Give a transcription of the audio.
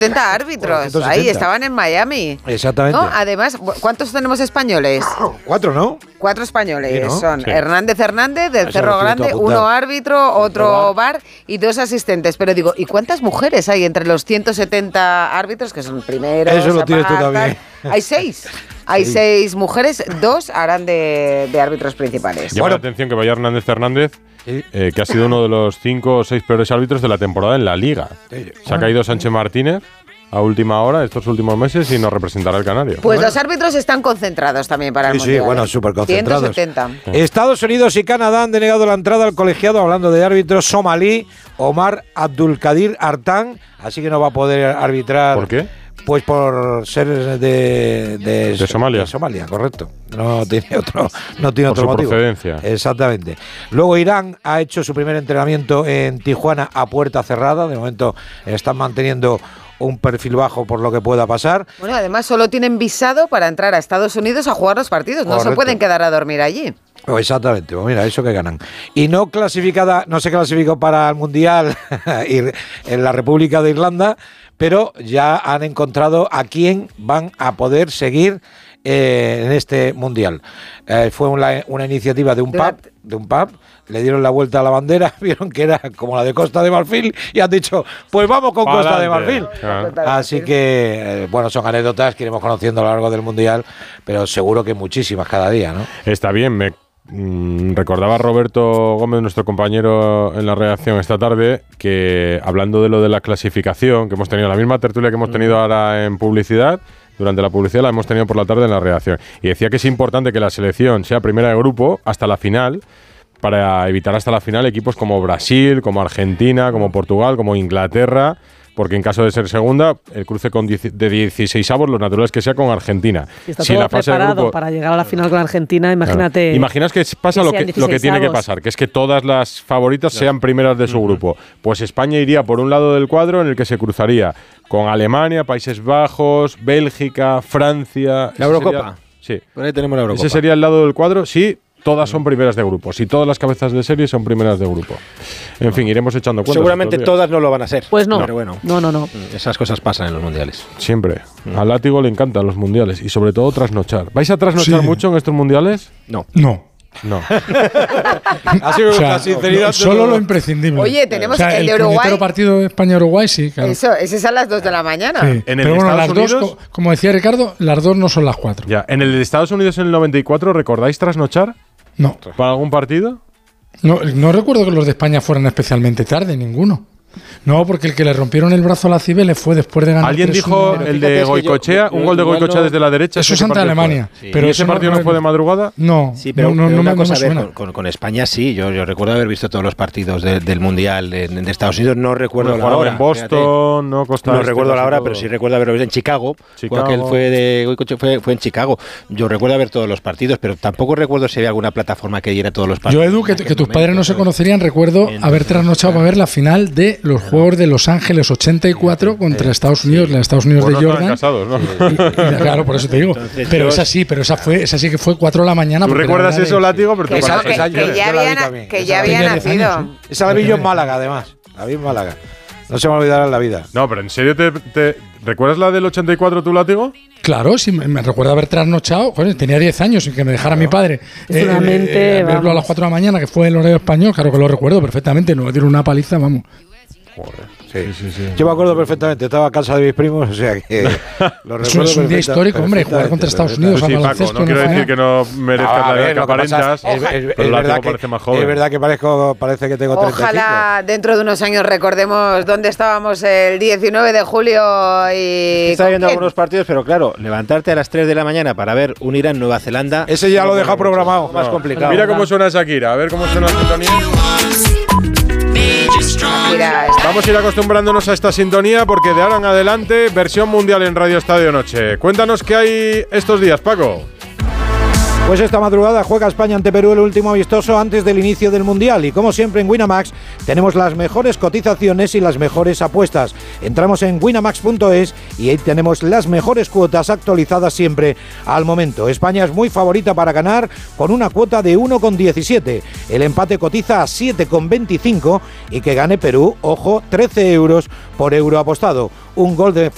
70 árbitros, 170. ahí estaban en Miami. Exactamente. ¿No? Además, ¿cuántos tenemos españoles? 4, ¿no? 4 españoles. Sí, ¿no? Son Sí. Hernández del Eso Cerro lo tienes Grande, tú apuntado. 1 árbitro, otro VAR y 2 asistentes. Pero digo, ¿y cuántas mujeres hay entre los 170 árbitros que son primeros? Eso lo tienes tú también. Hay 6. Hay 6 mujeres, 2 harán de árbitros principales. Llama la atención que vaya Hernández Fernández, Sí. que ha sido uno de los 5 o 6 peores árbitros de la temporada en la Liga. Se ha caído Sánchez Martínez a última hora estos últimos meses y nos representará el Canario. Pues los árbitros están concentrados también para el Sí, Mundial. bueno, súper concentrados. 170. Estados Unidos y Canadá han denegado la entrada al colegiado, hablando de árbitros, somalí Omar Abdulkadir Artan, así que no va a poder arbitrar. ¿Por qué? Pues por ser de Somalia. De Somalia, correcto. No tiene otro Por su motivo. procedencia. Exactamente. Luego Irán ha hecho su primer entrenamiento en Tijuana a puerta cerrada. De momento están manteniendo un perfil bajo por lo que pueda pasar. Bueno, además solo tienen visado para entrar a Estados Unidos a jugar los partidos. No se Correcto. pueden quedar a dormir allí. Exactamente, pues mira, eso que ganan. Y no se clasificó para el Mundial en la República de Irlanda, pero ya han encontrado a quién van a poder seguir en este Mundial. Fue una iniciativa de un pub, le dieron la vuelta a la bandera, vieron que era como la de Costa de Marfil y han dicho, pues vamos con Costa de Marfil. Así que, bueno, son anécdotas que iremos conociendo a lo largo del Mundial, pero seguro que muchísimas cada día, ¿no? Está bien, recordaba Roberto Gómez, nuestro compañero en la redacción esta tarde, que hablando de lo de la clasificación, que hemos tenido la misma tertulia que hemos tenido ahora en publicidad, durante la publicidad la hemos tenido por la tarde en la redacción, y decía que es importante que la selección sea primera de grupo hasta la final, para evitar hasta la final equipos como Brasil, como Argentina, como Portugal, como Inglaterra, porque en caso de ser segunda, el cruce de 16avos, lo natural es que sea con Argentina. Si está todo preparado para llegar a la final con Argentina, imagínate. Claro. Imaginas que pasa lo que tiene que pasar, que es que todas las favoritas sean primeras de su grupo. Pues España iría por un lado del cuadro en el que se cruzaría con Alemania, Países Bajos, Bélgica, Francia. La Eurocopa. Sí. Por ahí tenemos la Eurocopa. Ese sería el lado del cuadro, sí. Todas son primeras de grupo. Si todas las cabezas de serie son primeras de grupo. En fin, iremos echando cuentas. Seguramente todas no lo van a ser. Pues no. Pero bueno. No. Esas cosas pasan en los mundiales. Siempre. Al Látigo le encantan los mundiales y sobre todo trasnochar. ¿Vais a trasnochar mucho en estos mundiales? No. Así me gusta, sinceridad. Solo lo imprescindible. Oye, tenemos el de El Uruguay. partido de España-Uruguay, sí, claro. Ese es a las 2 de la mañana. Sí. En el Pero bueno, Estados las dos, Unidos, como decía Ricardo, las dos no son las 4. Ya. En el de Estados Unidos en el 94, ¿recordáis trasnochar No. para algún partido? No recuerdo que los de España fueran especialmente tarde, ninguno. No, porque el que le rompieron el brazo a la Cibeles fue después de ganar. Alguien 3-1. dijo el de Goicoechea, un gol de Goicoechea desde la derecha. Eso es ante Alemania. Sí. Pero ¿Y ese partido no fue de madrugada? No, Sí, pero no una me cosa, a ver, suena. con España sí. Yo recuerdo haber visto todos los partidos del Mundial de Estados Unidos. No recuerdo la hora. En Boston, no Costa. No recuerdo la hora, pero sí recuerdo haberlo visto en Chicago. Aquel fue en Chicago. Yo recuerdo ver todos los partidos, pero tampoco recuerdo si había alguna plataforma que diera todos los partidos. Yo, Edu, que tus padres no se conocerían, recuerdo haber trasnochado para ver la final de los Juegos de Los Ángeles 84 contra Estados Unidos, los Estados Unidos Bueno, de estaban Jordan. casados, ¿no? Claro, por eso te digo. Entonces, Pero esa sí que fue 4 de la mañana. ¿Tú porque recuerdas la verdad eso, Látigo? Pero Que, tú eso, pareces- que ya yo la vi había, también. que Esa ya la había tenía 10 nacido. años, Esa la vi yo en Málaga, además. La vi en Málaga. No se me olvidará en la vida. No, pero en serio, ¿recuerdas la del 84 tú, Látigo? Claro, sí, me recuerdo haber trasnochado. Joder, tenía 10 años sin que me dejara mi padre Es una mente, verlo a vamos. las 4 de la mañana, que fue el horario español. Claro que lo recuerdo perfectamente. Nos dieron una paliza, vamos. Sí. Yo me acuerdo perfectamente, estaba a casa de mis primos, o sea que lo recuerdo Es un día histórico, hombre, jugar contra Estados Unidos Sí, al Paco, baloncesto. no quiero una decir final. que no merezcas A la ver, edad que lo que pasa aparentas, pero Látigo parece más joven. Es verdad que parece que tengo 35. Ojalá dentro de unos años recordemos dónde estábamos el 19 de julio y... Estaba viendo ¿con quién? algunos partidos, pero claro, levantarte a las 3 de la mañana para ver un Irán-Nueva Zelanda. Ese ya lo he dejado programado. Más complicado. Mira cómo suena Shakira, a ver cómo suena la sintonía. Mira, Vamos a ir acostumbrándonos a esta sintonía porque de ahora en adelante, versión mundial en Radio Estadio Noche. Cuéntanos qué hay estos días, Paco. Pues esta madrugada juega España ante Perú el último amistoso antes del inicio del Mundial y como siempre en Winamax tenemos las mejores cotizaciones y las mejores apuestas. Entramos en winamax.es y ahí tenemos las mejores cuotas actualizadas siempre al momento. España es muy favorita para ganar con una cuota de 1,17. El empate cotiza a 7,25 y que gane Perú, ojo, 13 euros por euro apostado. Un gol de